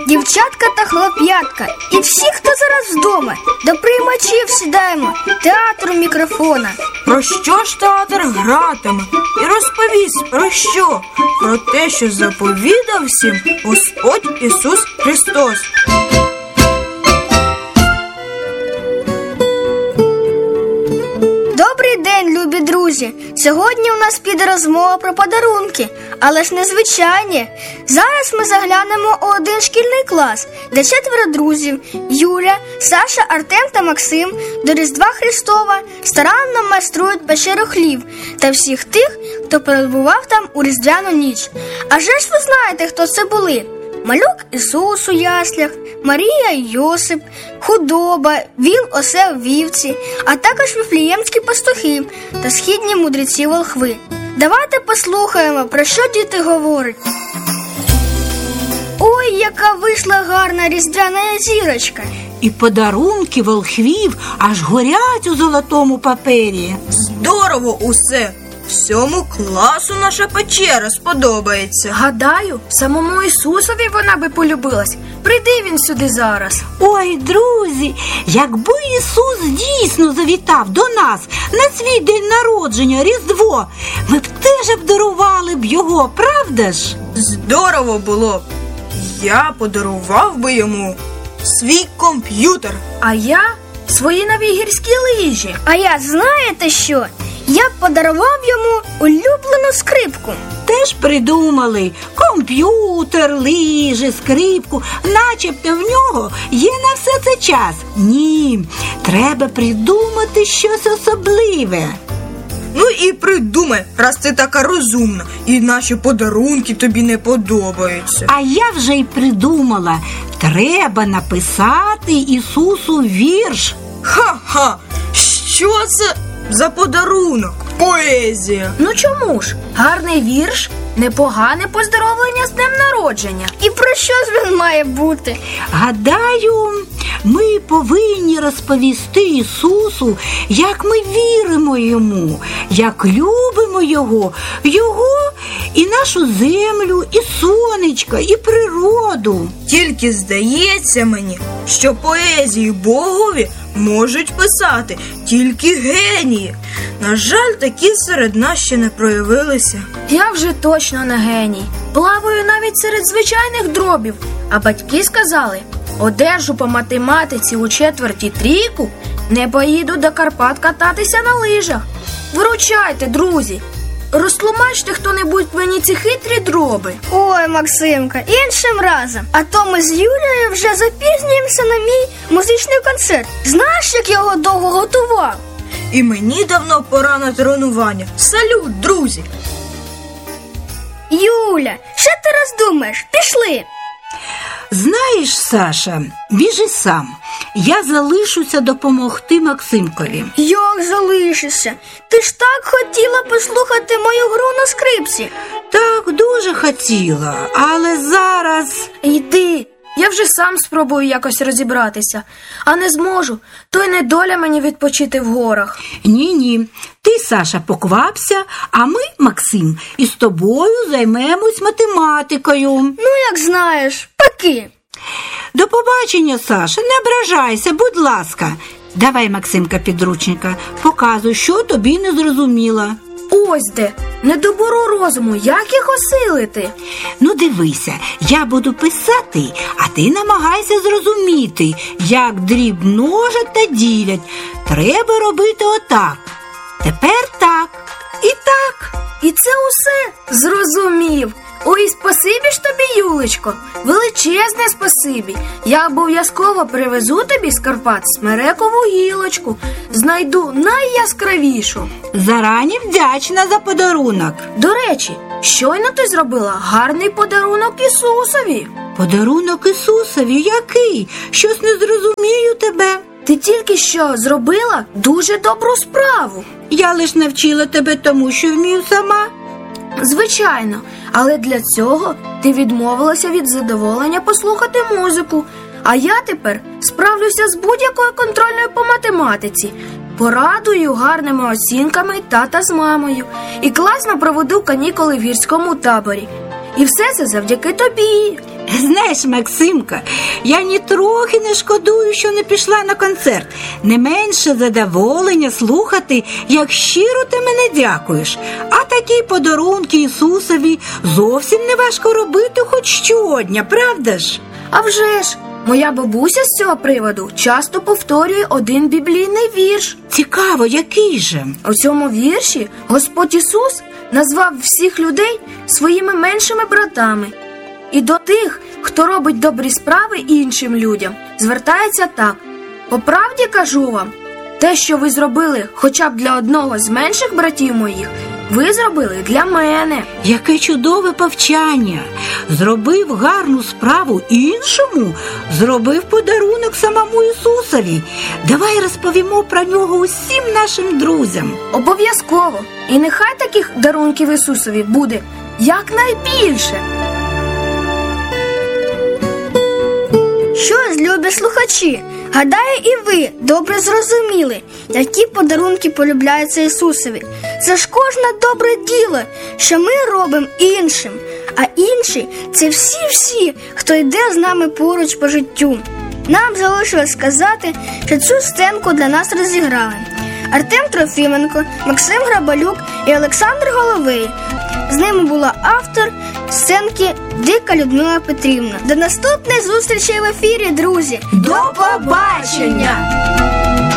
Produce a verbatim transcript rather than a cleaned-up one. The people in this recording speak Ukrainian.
дівчатка та хлоп'ятка і всі, хто зараз вдома, до приймачів сідаємо, театру мікрофона. Про що ж театр гратиме? І розповість про що? Про те, що заповідав всім Господь Ісус Христос. Добрий день, любі друзі! Сьогодні у нас піде розмова про подарунки, але ж незвичайні. Зараз ми заглянемо у один шкільний клас, де четверо друзів – Юля, Саша, Артем та Максим – до Різдва Христова старанно майструють печеру хлів та всіх тих, хто перебував там у різдвяну ніч. А же ж ви знаєте, хто це були? Малюк Ісус у яслях, Марія і Йосип, худоба, віл осел вівці, а також вифлеємські пастухи та східні мудреці-волхви. Давайте послухаємо, про що діти говорять. Ой, яка вийшла гарна різдвяна зірочка! І подарунки волхвів аж горять у золотому папері. Здорово усе! Всьому класу наша печера сподобається. Гадаю, самому Ісусові вона би полюбилась. Прийди він сюди зараз. Ой, друзі, якби Ісус дійсно завітав до нас на свій день народження, Різдво, ми б теж обдарували б його, правда ж? Здорово було б. Я подарував би йому свій комп'ютер. А я свої нові гірські лижі. А я знаєте що? Я б подарував йому улюблену скрипку. Теж придумали комп'ютер, лижі, скрипку, начебто в нього є на все це час. Ні, треба придумати щось особливе. Ну і придумай, раз ти така розумна, і наші подарунки тобі не подобаються. А я вже й придумала, треба написати Ісусу вірш. Ха-ха, що це за подарунок? Поезія. Ну чому ж? Гарний вірш, непогане поздоровлення з днем народження. І про що ж він має бути? Гадаю, ми повинні розповісти Ісусу, як ми віримо Йому, як любимо Його, Його і нашу землю, і сонечко, і природу. Тільки здається мені, що поезії Богові можуть писати тільки генії. На жаль, такі серед нас ще не проявилися. Я вже точно не геній. Плаваю навіть серед звичайних дробів. А батьки сказали, одержу по математиці у четверті трійку, не поїду до Карпат кататися на лижах. Виручайте, друзі. Розтлумачте хто-небудь мені ці хитрі дроби. Ой, Максимка, іншим разом. А то ми з Юлією вже запізнюємося на мій музичний концерт. Знаєш, як я його довго готував? І мені давно пора на тренування. Салют, друзі! Юля, що ти роздумаєш? Пішли! Знаєш, Саша, біжи сам. Я залишуся допомогти Максимкові. Як залишишся? Ти ж так хотіла послухати мою гру на скрипці. Так, дуже хотіла, але зараз... Йди, я вже сам спробую якось розібратися. А не зможу, то й не доля мені відпочити в горах. Ні-ні, ти, Саша, поквапся, а ми, Максим, із тобою займемось математикою. Ну, як знаєш, паки. До побачення, Саша, не ображайся, будь ласка. Давай, Максимка, підручника, показуй, що тобі не зрозуміло. Ось де, недобору розуму, як їх осилити? Ну, дивися, я буду писати, а ти намагайся зрозуміти, як дріб множать та ділять. Треба робити отак. Тепер так і так. І це усе? Зрозумів. Ой, спасибі ж тобі, Юлечко, величезне спасибі. Я обов'язково привезу тобі з Карпат смерекову гілочку, знайду найяскравішу. Зарані вдячна за подарунок. До речі, щойно ти зробила гарний подарунок Ісусові. Подарунок Ісусові? Який? Щось не зрозумію тебе. Ти тільки що зробила дуже добру справу. Я лиш навчила тебе тому, що вмію сама. Звичайно, але для цього ти відмовилася від задоволення послухати музику. А я тепер справлюся з будь-якою контрольною по математиці. Порадую гарними оцінками тата з мамою. І класно проведу канікули в гірському таборі. І все це завдяки тобі. Знаєш, Максимка, я нітрохи не шкодую, що не пішла на концерт. Не менше задоволення слухати, як щиро ти мене дякуєш. А такі подарунки Ісусові зовсім не важко робити хоч щодня, правда ж? А вже ж, моя бабуся з цього приводу часто повторює один біблійний вірш. Цікаво, який же? У цьому вірші Господь Ісус назвав всіх людей своїми меншими братами. І до тих, хто робить добрі справи іншим людям, звертається так: «По правді кажу вам, те, що ви зробили хоча б для одного з менших братів моїх, ви зробили для мене». Яке чудове повчання! Зробив гарну справу іншому, зробив подарунок самому Ісусові. Давай розповімо про нього усім нашим друзям. Обов'язково. І нехай таких дарунків Ісусові буде якнайбільше. Що ж, любі слухачі, гадаю, і ви добре зрозуміли, які подарунки полюбляються Ісусові. Це ж кожне добре діло, що ми робимо іншим, а інші – це всі-всі, хто йде з нами поруч по життю. Нам залишилось сказати, що цю сценку для нас розіграли Артем Трофіменко, Максим Грабалюк і Олександр Головей. З ними була автор сценки Дика Людмила Петрівна. До наступної зустрічі в ефірі, друзі! До побачення!